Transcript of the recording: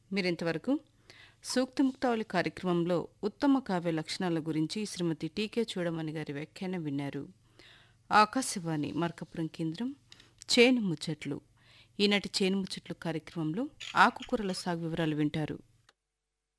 మీరింతవరకు సూక్తిముక్తావళి కార్యక్రమంలో ఉత్తమ కావ్య లక్షణాల గురించి శ్రీమతి టీకే చూడమణి గారి వ్యాఖ్యానం విన్నారు. ఆకాశవాణి మార్కాపురం కేంద్రం చేను ముచ్చట్లు. ఈనాటి చేను ముచ్చట్లు కార్యక్రమంలో ఆకుకూరల సాగు వివరాలు వింటారు.